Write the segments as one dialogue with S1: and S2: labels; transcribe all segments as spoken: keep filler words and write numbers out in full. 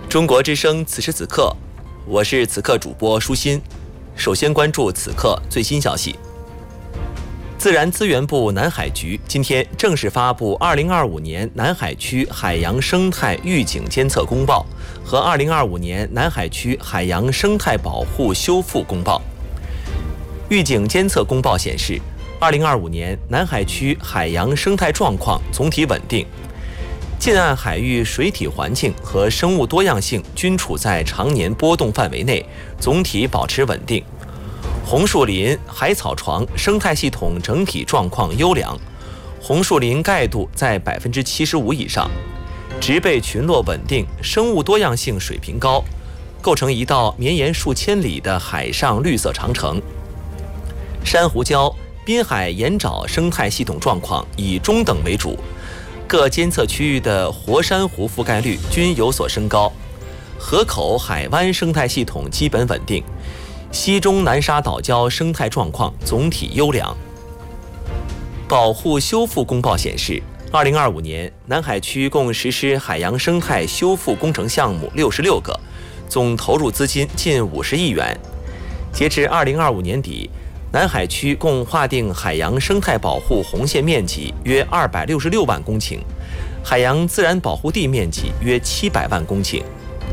S1: 中国之声此时此刻，我是此刻主播舒心。首先关注此刻最新消息。自然资源部南海局今天正式发布二零二五年南海区海洋生态预警监测公报和二零二五年南海区海洋生态保护修复公报。预警监测公报显示，二零二五年南海区海洋生态状况总体稳定，近岸海域水体环境和生物多样性均处在常年波动范围内，总体保持稳定。红树林、海草床生态系统整体状况优良，红树林盖度在百分之七十五以上，植被群落稳定，生物多样性水平高，构成一道绵延数千里的海上绿色长城。珊瑚礁、滨海盐沼生态系统状况以中等为主，各监测区域的活珊瑚覆盖率均有所升高，河口海湾生态系统基本稳定，西中南沙岛礁生态状况总体优良。保护修复公报显示，二零二五年南海区共实施海洋生态修复工程项目六十六个，总投入资金近五十亿元。截至二零二五年底，南海区共划定海洋生态保护红线面积约二百六十六万公顷，海洋自然保护地面积约七百万公顷。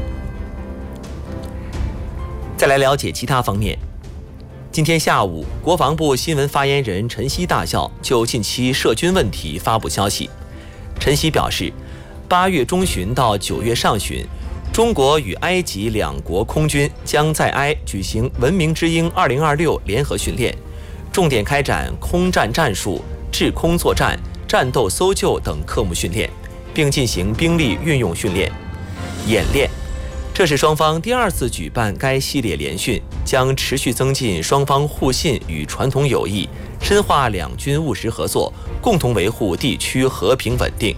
S1: 再来了解其他方面。今天下午，国防部新闻发言人陈希大校就近期涉军问题发布消息。陈希表示，八月中旬到九月上旬，中国与埃及两国空军将在埃举行文明之鹰二零二六联合训练，重点开展空战战术、制空作战、战斗搜救等科目训练，并进行兵力运用训练演练。这是双方第二次举办该系列联训，将持续增进双方互信与传统友谊，深化两军务实合作，共同维护地区和平稳定。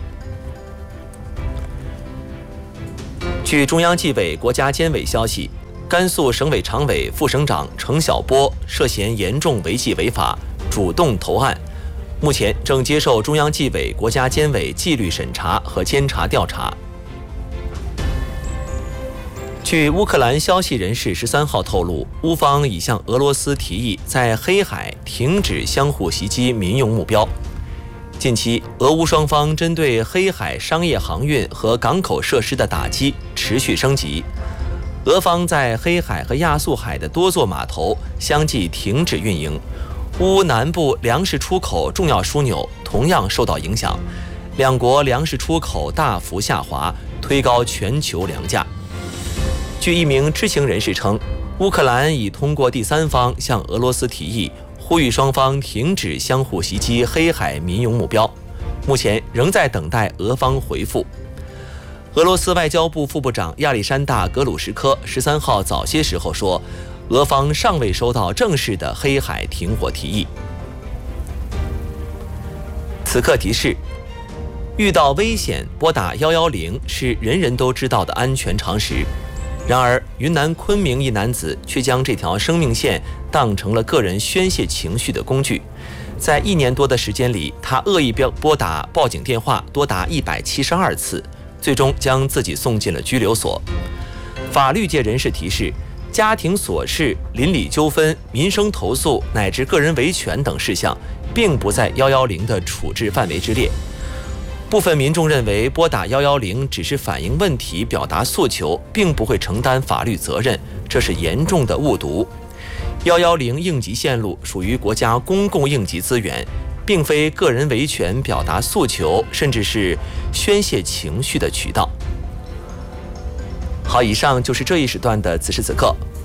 S1: 据中央纪委国家监委消息，甘肃省委常委、副省长程晓波涉嫌严重违纪违法，主动投案，目前正接受中央纪委国家监委纪律审查和监察调查。据乌克兰消息人士十三号透露，乌方已向俄罗斯提议在黑海停止相互袭击民用目标。近期，俄乌双方针对黑海商业航运和港口设施的打击持续升级。俄方在黑海和亚速海的多座码头相继停止运营，乌南部粮食出口重要枢纽同样受到影响，两国粮食出口大幅下滑，推高全球粮价。据一名知情人士称，乌克兰已通过第三方向俄罗斯提议，呼吁双方停止相互袭击黑海民用目标，目前仍在等待俄方回复。俄罗斯外交部副部长亚历山大·格鲁什科十三号早些时候说，俄方尚未收到正式的黑海停火提议。此刻提示：遇到危险拨打一一零是人人都知道的安全常识。然而，云南昆明一男子却将这条生命线当成了个人宣泄情绪的工具。在一年多的时间里，他恶意拨打报警电话多达一百七十二次，最终将自己送进了拘留所。法律界人士提示，家庭琐事、邻里纠纷、民生投诉乃至个人维权等事项，并不在一一零的处置范围之列。部分民众认为拨打一一零只是反映问题、表达诉求，并不会承担法律责任，这是严重的误读。一一零应急线路属于国家公共应急资源，并非个人维权、表达诉求，甚至是宣泄情绪的渠道。好，以上就是这一时段的此时此刻，